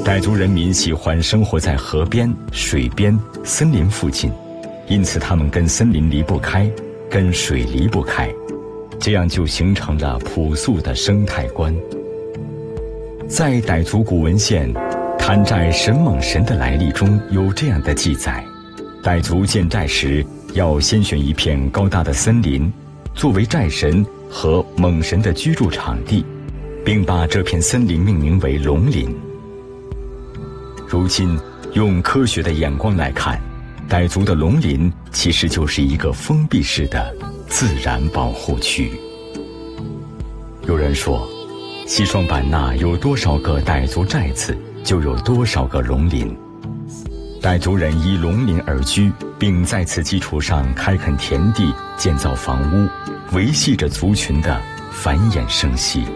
傣族人民喜欢生活在河边、水边、森林附近，因此他们跟森林离不开，跟水离不开，这样就形成了朴素的生态观。在傣族古文献《谈寨神猛神的来历》中有这样的记载：傣族建寨时要先选一片高大的森林，作为寨神和猛神的居住场地，并把这片森林命名为龙林。如今用科学的眼光来看，傣族的龙林其实就是一个封闭式的自然保护区。有人说，西双版纳有多少个傣族寨子，就有多少个龙林。傣族人依龙林而居，并在此基础上开垦田地，建造房屋，维系着族群的繁衍生息。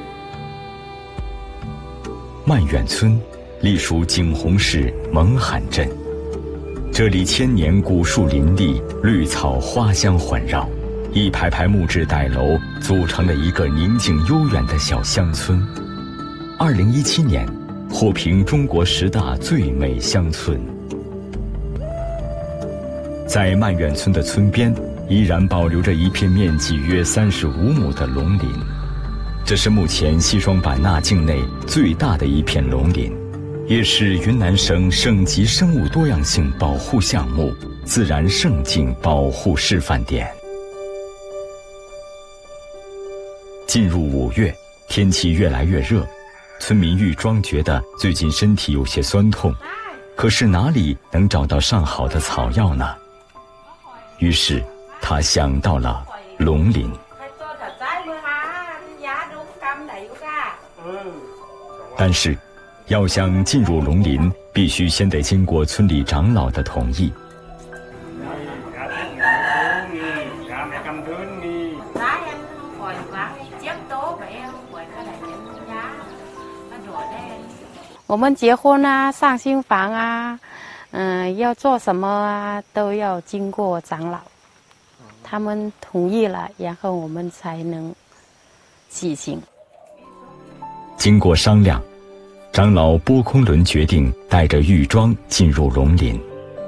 曼远村隶属景洪市勐罕镇，这里千年古树林立，绿草花香环绕，一排排木质傣楼组成了一个宁静悠远的小乡村。2017年获评中国10大最美乡村。在曼远村的村边，依然保留着一片面积约35亩的龙林，这是目前西双版纳境内最大的一片龙林，也是云南省省级生物多样性保护项目自然胜境保护示范点。进入5月，天气越来越热，村民玉庄觉得最近身体有些酸痛，可是哪里能找到上好的草药呢？于是他想到了龙林。但是要想进入龙林，必须先得经过村里长老的同意。 我们结婚啊，上新房啊，要做什么啊，都要经过长老，他们同意了，然后我们才能举行。 经过商量，长老波空伦决定带着玉庄进入龙林。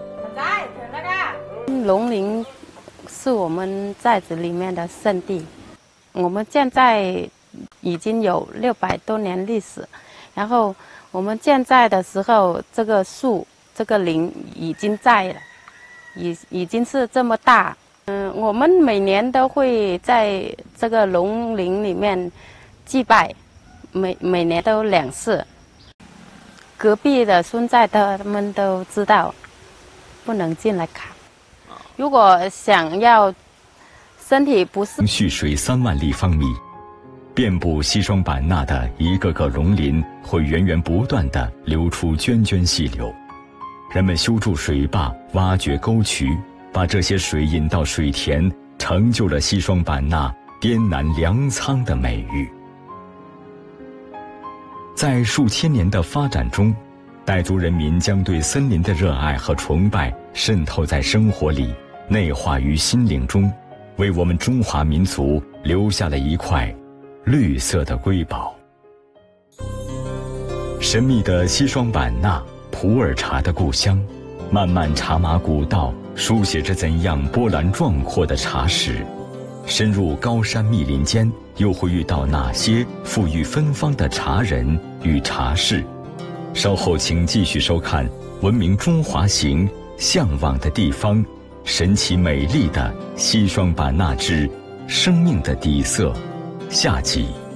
龙林是我们寨子里面的圣地，我们现在已经有600多年历史，然后我们建寨的时候，这个树、这个林已经在了，已经是这么大。我们每年都会在这个龙林里面祭拜，每年都2次。隔壁的村寨他们都知道，不能进来砍。如果想要身体不适， 蓄水3万立方米。遍布西双版纳的一个个龙林会源源不断地流出涓涓细流，人们修筑水坝，挖掘沟渠，把这些水引到水田，成就了西双版纳滇南粮仓的美誉。在数千年的发展中，傣族人民将对森林的热爱和崇拜渗透在生活里，内化于心灵中，为我们中华民族留下了一块绿色的瑰宝。神秘的西双版纳，普洱茶的故乡，漫漫茶马古道书写着怎样波澜壮阔的茶史。深入高山密林间，又会遇到哪些馥郁芬芳的茶人与茶事？稍后请继续收看《文明中华行》，向往的地方，神奇美丽的西双版纳之生命的底色下集。